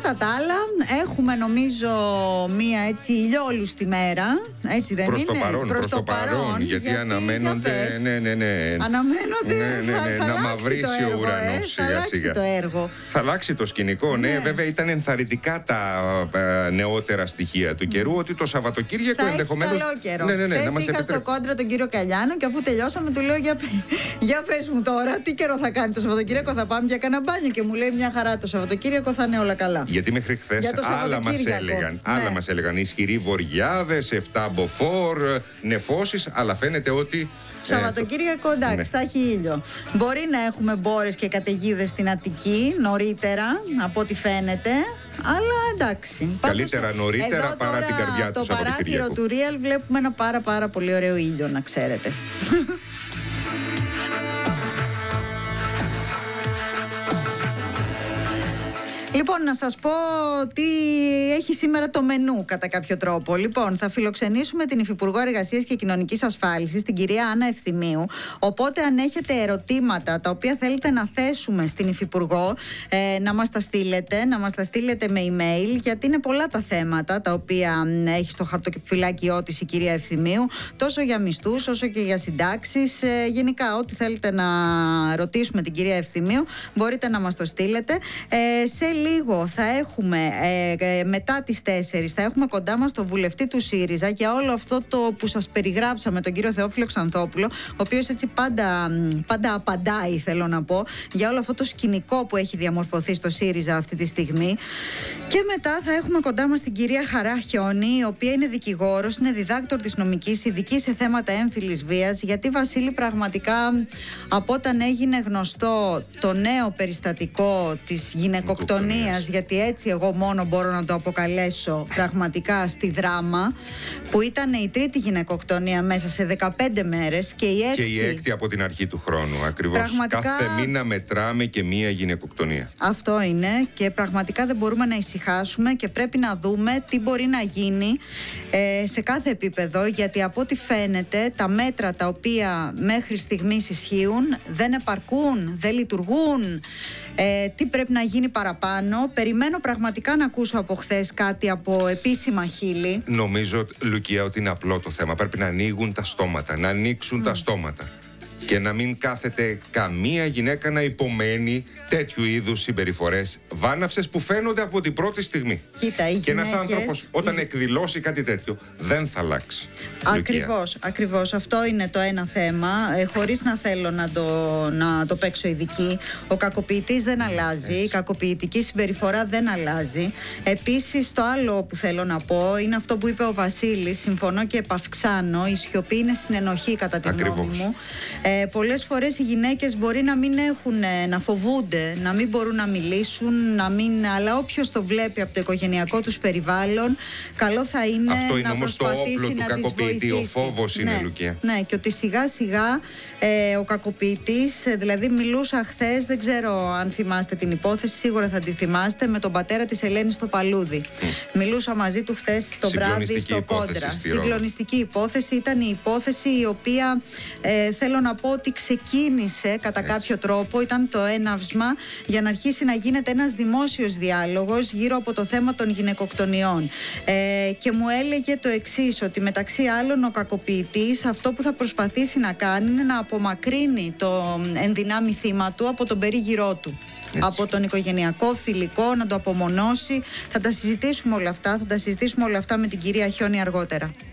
Κατά τα άλλα, έχουμε νομίζω μία έτσι ηλιόλουστη μέρα. Έτσι δεν προς είναι? Προς το παρόν, γιατί αναμένονται. Αναμένονται. Να μαυρίσει ο ουρανός σιγά σιγά. Το έργο. Θα αλλάξει το σκηνικό. Ναι, βέβαια ήταν ενθαρρυντικά τα νεότερα στοιχεία του καιρού, ότι το Σαββατοκύριακο ενδεχομένως. Καλό καιρό. Χθες είχα στο κόντρα τον κύριο Καλιάνο και αφού τελειώσαμε του λέω για πες μου τώρα τι καιρό θα κάνει το Σαββατοκύριακο, θα πάμε για κανένα μπάνιο, και μου λέει μια χαρά, το Σαββατοκύριακο θα είναι όλα καλά. Γιατί μέχρι χθες άλλα μας έλεγαν ισχυροί βοριάδες, 7 μποφόρ, νεφώσεις, αλλά φαίνεται ότι Σαββατοκύριακο εντάξει, θα έχει ήλιο. Μπορεί να έχουμε μπόρες και καταιγίδες στην Αττική νωρίτερα από ό,τι φαίνεται, αλλά εντάξει. Καλύτερα νωρίτερα παρά την καρδιά του Σαββατοκύριακου. Το παράθυρο του Real βλέπουμε ένα πάρα πολύ ωραίο ήλιο, να ξέρετε. Λοιπόν, να σας πω τι έχει σήμερα το μενού κατά κάποιο τρόπο. Λοιπόν, θα φιλοξενήσουμε την Υφυπουργό Εργασίας και Κοινωνικής Ασφάλισης, την κυρία Άννα Ευθυμίου. Οπότε, αν έχετε ερωτήματα τα οποία θέλετε να θέσουμε στην Υφυπουργό, να μας τα στείλετε με email, γιατί είναι πολλά τα θέματα τα οποία έχει στο χαρτοφυλάκιό της η κυρία Ευθυμίου, τόσο για μισθούς όσο και για συντάξεις. Γενικά, ό,τι θέλετε να ρωτήσουμε την κυρία Ευθυμίου, μπορείτε να μας το στείλετε. Σε λίγο θα έχουμε, μετά τις 4, θα έχουμε κοντά μας τον βουλευτή του ΣΥΡΙΖΑ για όλο αυτό το που σας περιγράψαμε, τον κύριο Θεόφιλο Ξανθόπουλο, ο οποίος έτσι πάντα απαντάει, θέλω να πω, για όλο αυτό το σκηνικό που έχει διαμορφωθεί στο ΣΥΡΙΖΑ αυτή τη στιγμή. Και μετά θα έχουμε κοντά μας την κυρία Χαρά Χιόνη, η οποία είναι δικηγόρος, είναι διδάκτορ της νομικής, ειδική σε θέματα έμφυλης βίας. Γιατί, Βασίλη, πραγματικά από όταν έγινε γνωστό το νέο περιστατικό της γυναικοκτονίας, γιατί έτσι εγώ μόνο μπορώ να το αποκαλέσω πραγματικά, στη Δράμα, που ήταν η τρίτη γυναικοκτονία μέσα σε 15 μέρες και η έκτη από την αρχή του χρόνου. Ακριβώς. Πραγματικά, κάθε μήνα μετράμε και μία γυναικοκτονία. Αυτό είναι, και πραγματικά δεν μπορούμε να ησυχάσουμε και πρέπει να δούμε τι μπορεί να γίνει σε κάθε επίπεδο, γιατί από ό,τι φαίνεται τα μέτρα τα οποία μέχρι στιγμής ισχύουν δεν επαρκούν, δεν λειτουργούν. Τι πρέπει να γίνει παραπάνω? Περιμένω πραγματικά να ακούσω από χθες κάτι από επίσημα χείλη. Νομίζω, Λουκία, ότι είναι απλό το θέμα. Πρέπει να ανοίγουν τα στόματα, να ανοίξουν τα στόματα. Και να μην κάθεται καμία γυναίκα να υπομένει τέτοιου είδους συμπεριφορές βάναυσες που φαίνονται από την πρώτη στιγμή. Κοίτα, και ένας άνθρωπος όταν εκδηλώσει κάτι τέτοιο δεν θα αλλάξει. Ακριβώς. Αυτό είναι το ένα θέμα, χωρίς να θέλω να το παίξω ειδική. Ο κακοποιητής δεν αλλάζει, η κακοποιητική συμπεριφορά δεν αλλάζει. Επίσης, το άλλο που θέλω να πω είναι αυτό που είπε ο Βασίλης, συμφωνώ και επαυξάνω, η σιωπή είναι συνενοχή κατά τη γνώμη μου. Πολλές φορές οι γυναίκες μπορεί να μην έχουν, να φοβούνται, να μην μπορούν να μιλήσουν, αλλά όποιος το βλέπει από το οικογενειακό τους περιβάλλον, καλό θα είναι να προσπαθήσει να τις βοηθήσει. Ο φόβος είναι, Λουκία. Ναι, και ότι σιγά σιγά ο κακοποιητής, δηλαδή μιλούσα χθες, δεν ξέρω αν θυμάστε την υπόθεση, σίγουρα θα τη θυμάστε, με τον πατέρα της Ελένης στο Παλούδι. Μιλούσα μαζί του χθες το βράδυ στο Κόντρα. Συγκλονιστική υπόθεση. Ήταν η υπόθεση η οποία θέλω να πω ότι ξεκίνησε κατά κάποιο τρόπο, ήταν το έναυσμα για να αρχίσει να γίνεται ένας δημόσιος διάλογος γύρω από το θέμα των γυναικοκτονιών. Και μου έλεγε το εξής, ότι μεταξύ άλλων ο κακοποιητής αυτό που θα προσπαθήσει να κάνει είναι να απομακρύνει το ενδυνάμει θύμα του από τον περίγυρό του. Έτσι. Από τον οικογενειακό, φιλικό, να το απομονώσει. Θα τα συζητήσουμε όλα αυτά με την κυρία Χιόνη αργότερα.